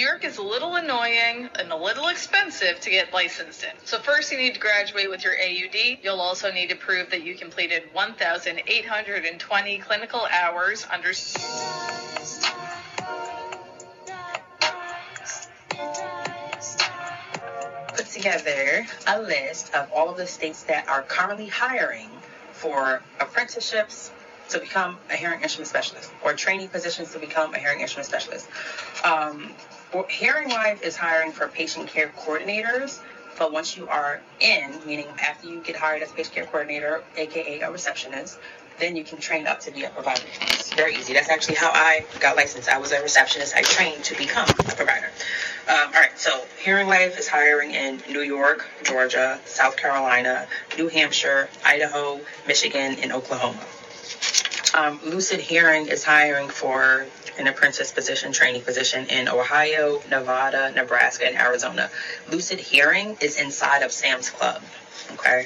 York is a little annoying and a little expensive to get licensed in. So first you need to graduate with your AUD. You'll also need to prove that you completed 1,820 clinical hours under... Put together a list of all of the states that are currently hiring for apprenticeships to become a hearing instrument specialist or training positions to become a hearing instrument specialist. Hearing Life is hiring for patient care coordinators, but once you are in, meaning after you get hired as a patient care coordinator, aka a receptionist, then you can train up to be a provider. It's very easy. That's actually how I got licensed. I was a receptionist. I trained to become a provider. All right, so Hearing Life is hiring in New York, Georgia, South Carolina, New Hampshire, Idaho, Michigan, and Oklahoma. Lucid Hearing is hiring for an apprentice position, training position in Ohio, Nevada, Nebraska, and Arizona. Lucid Hearing is inside of Sam's Club, okay?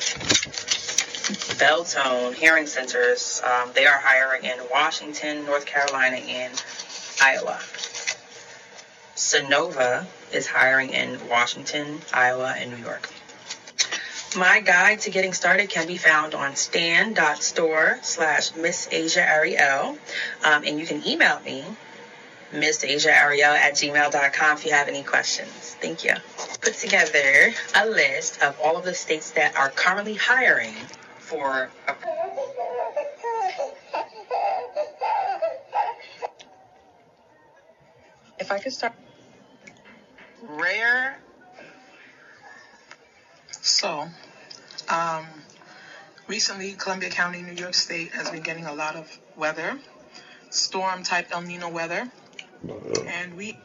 Beltone Hearing Centers, they are hiring in Washington, North Carolina, and Iowa. Sonova is hiring in Washington, Iowa, and New York. My guide to getting started can be found on stan.store/MissAsiaAriel. And you can email me, MissAsiaAriel@gmail.com if you have any questions. Thank you. Put together a list of all of the states that are currently hiring for a... If I could start... Rare... So, recently, Columbia County, New York State has been getting a lot of weather, storm-type El Nino weather, and we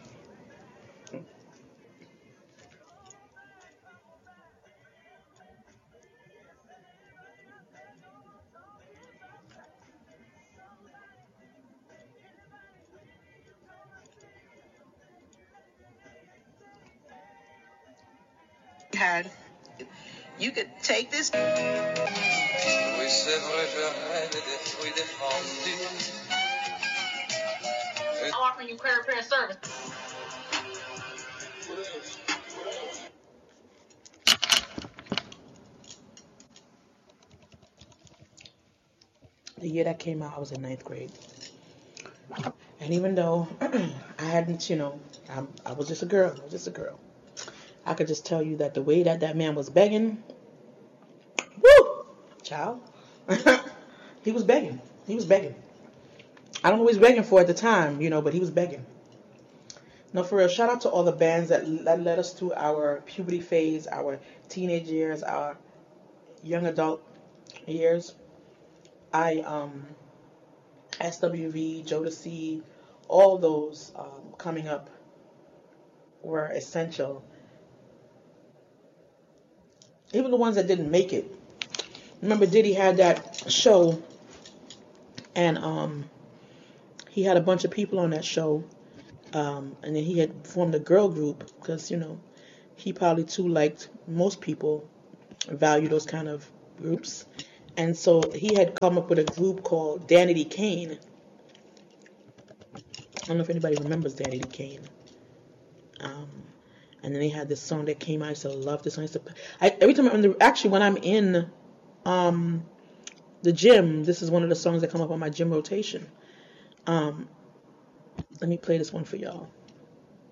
had... You could take this... Oui, c'est vrai, je rêve des fruits défendus. I'm offering you credit repair service. The year that came out, I was in 9th grade. And even though I hadn't, I was just a girl. I could just tell you that the way that man was begging, woo, child, he was begging. I don't know what he was begging for at the time, but he was begging. No, for real, shout out to all the bands that led us through our puberty phase, our teenage years, our young adult years. SWV, Jodeci, all those coming up were essential. Even the ones that didn't make it. Remember, Diddy had that show, and he had a bunch of people on that show, and then he had formed a girl group because, he probably too liked most people value those kind of groups. And so he had come up with a group called Danity Kane. I don't know if anybody remembers Danity Kane. And then they had this song that came out. I used to love this song. Every time when I'm in the gym, this is one of the songs that come up on my gym rotation. Let me play this one for y'all.